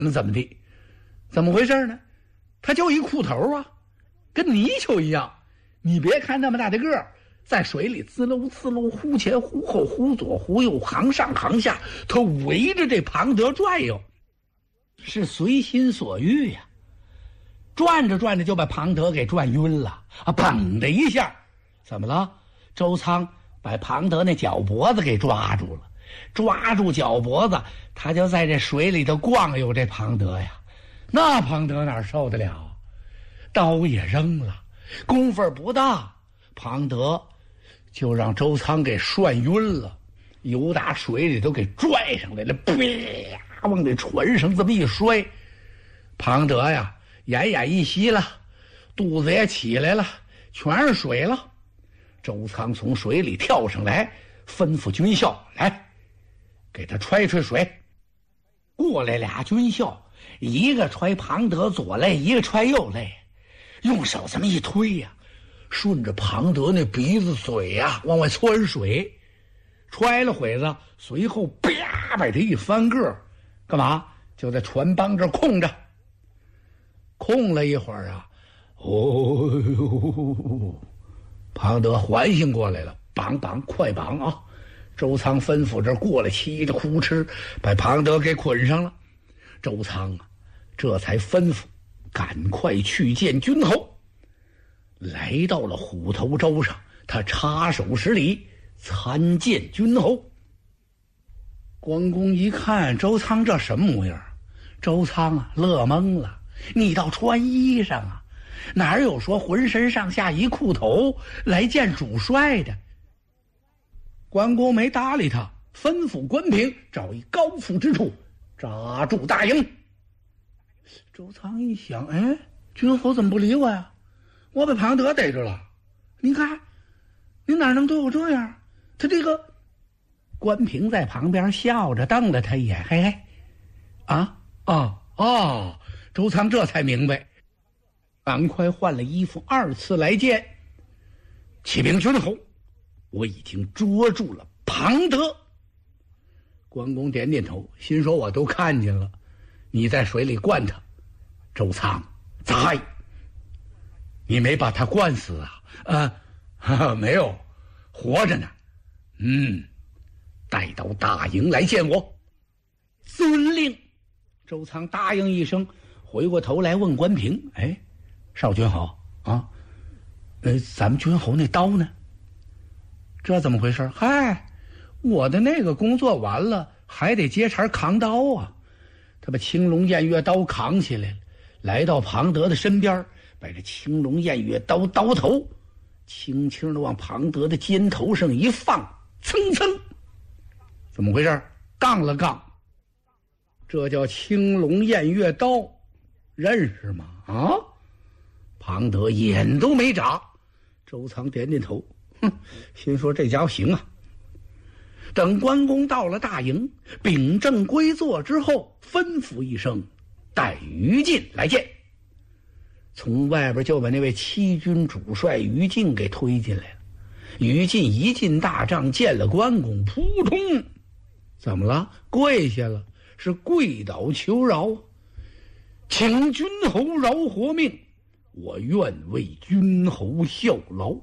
那怎么地？怎么回事呢？他就一裤头啊，跟泥鳅一样。你别看那么大的个儿，在水里滋溜滋溜，忽前忽后，忽左忽右，行上行下，他围着这庞德转悠，是随心所欲呀。转着转着就把庞德给转晕了啊！砰的一下，怎么了？周仓把庞德那脚脖子给抓住了，抓住脚脖子，他就在这水里头逛悠。这庞德呀，那庞德哪受得了？刀也扔了，功夫不大，庞德就让周仓给涮晕了，由打水里头给拽上来了，啪，往这船上这么一摔，庞德呀，奄奄一息了，肚子也起来了，全是水了。周仓从水里跳上来，吩咐军校来给他揣水。过来俩军校，一个揣庞德左肋，一个揣右肋，用手这么一推呀，顺着庞德那鼻子嘴呀往外窜水，揣了会子，随后啪把他一翻个，干嘛？就在船帮这空着。空了一会儿啊，庞德缓醒过来了，绑快绑啊！周仓吩咐这过来，嘁哧呼哧把庞德给捆上了。周仓啊，这才吩咐赶快去见君侯。来到了虎头洲上，他插手施礼，参见君侯。关公一看周仓这什么模样，周仓啊乐懵了。你倒穿衣裳啊，哪有说浑身上下一裤头来见主帅的？关公没搭理他，吩咐关平找一高伏之处扎住大营。周仓一想，哎，君侯怎么不理我呀？我把庞德逮着了，您看您哪能对我这样？他这个关平在旁边笑着瞪了他一眼，嘿嘿，周仓这才明白，赶快换了衣服，二次来见。启禀君侯，我已经捉住了庞德。关公点点头，心说我都看见了，你在水里灌他。周仓，在，你没把他灌死啊？没有，活着呢。带到大营来见我。遵令。周仓答应一声，回过头来问关平：“哎，少君侯啊，咱们君侯那刀呢？这怎么回事？嗨，我的那个工作完了，还得接茬扛刀啊。”他把青龙偃月刀扛起来了，来到庞德的身边，把这青龙偃月刀刀头轻轻地往庞德的肩头上一放，蹭蹭，怎么回事？杠了杠。这叫青龙偃月刀，认识吗？啊！庞德眼都没眨。周仓点点头，心说这家伙行啊。等关公到了大营，秉正归坐之后，吩咐一声，带于禁来见。从外边就把那位七军主帅于禁给推进来了。于禁一进大帐，见了关公，扑通，怎么了？跪下了。是跪倒求饶，请君侯饶活命，我愿为君侯效劳。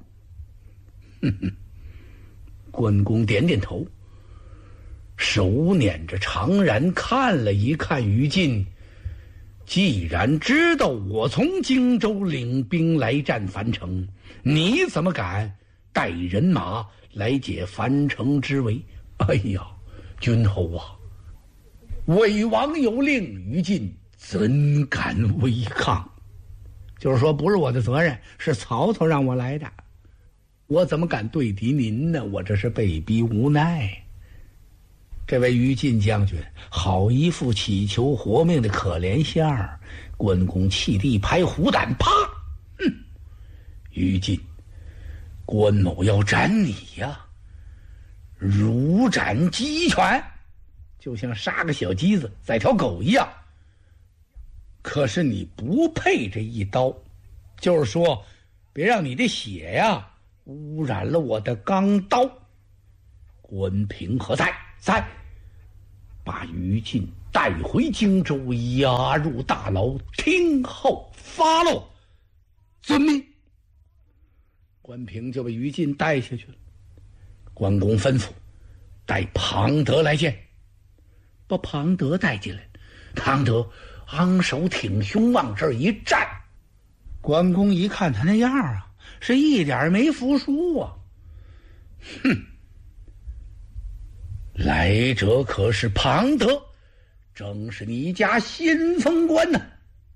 关公点点头，手捻着长髯看了一看于禁，既然知道我从荆州领兵来战樊城，你怎么敢带人马来解樊城之围？哎呀，君侯啊，魏王有令，于禁怎敢违抗？就是说不是我的责任，是曹操让我来的，我怎么敢对敌您呢？我这是被逼无奈。这位于禁将军好一副祈求活命的可怜相儿。关公气得一拍虎胆，啪！于禁，关某要斩你呀，如斩鸡犬，就像杀个小鸡子宰条狗一样。可是你不配这一刀，就是说别让你的血呀污染了我的钢刀。关平何在？在。把于禁带回荆州，押入大牢，听候发落。遵命。关平就被于禁带下去了。关公吩咐带庞德来见，把庞德带进来。庞德昂首挺胸往这儿一站，关公一看他那样啊，是一点没服输啊。哼，来者可是庞德，正是你家新封官呢。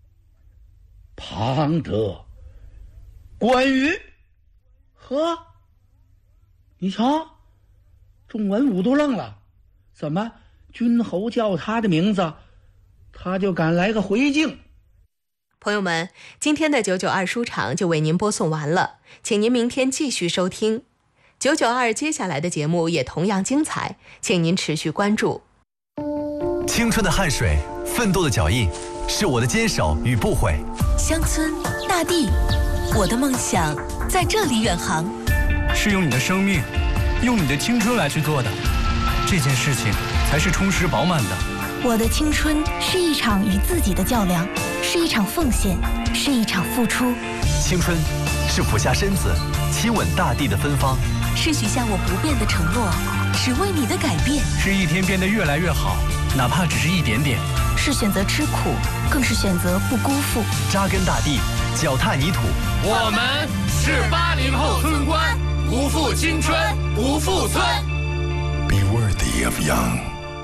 庞德，关羽，呵，你瞧，众文武都愣了，怎么君侯叫他的名字，他就敢来个回敬？ 朋友们，今天的992书场就为您播送完了，请您明天继续收听992，接下来的节目也同样精彩，请您持续关注。 青春的汗水，奋斗的脚印，是我的坚守与不悔。 乡村大地，我的梦想在这里远航。 是用你的生命，用你的青春来去做的，这件事情才是充实饱满的。 我的青春是一场与自己的较量，是一场奉献，是一场付出。 青春是俯下身子亲吻大地的芬芳， 是许下我不变的承诺，只为你的改变。 是一天变得越来越好，哪怕只是一点点。 是选择吃苦，更是选择不辜负。 扎根大地，脚踏泥土。 我们是80后村官，不负青春，不负村。 Be worthy of young。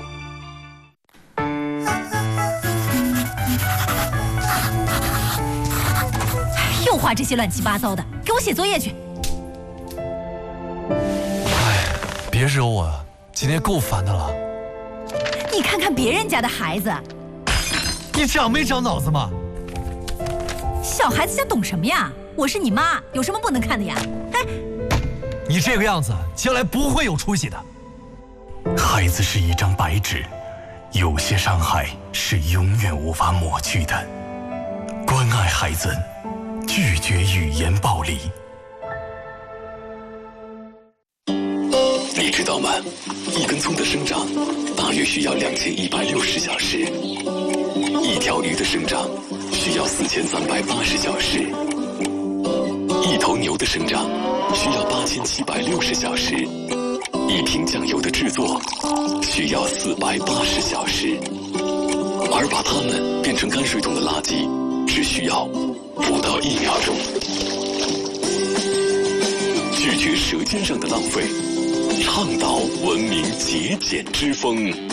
又画这些乱七八糟的，给我写作业去。 哎，别惹我，今天够烦的了。 你看看别人家的孩子， 你长没长脑子吗？ 小孩子家懂什么呀？我是你妈，有什么不能看的呀？哎， 你这个样子，将来不会有出息的。 孩子是一张白纸，有些伤害是永远无法抹去的。关爱孩子，拒绝语言暴力。你知道吗？一根葱的生长大约需要2160小时，一条鱼的生长需要4380小时，一头牛的生长需要8760小时，一瓶酱油的制作需要480小时，而把它们变成泔水桶的垃圾只需要不到1秒钟。拒绝舌尖上的浪费，倡导文明节俭之风。